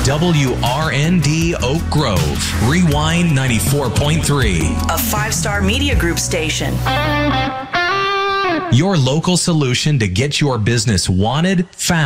WRND Oak Grove, Rewind 94.3. A 5-star media group station. Your local solution to get your business wanted, found.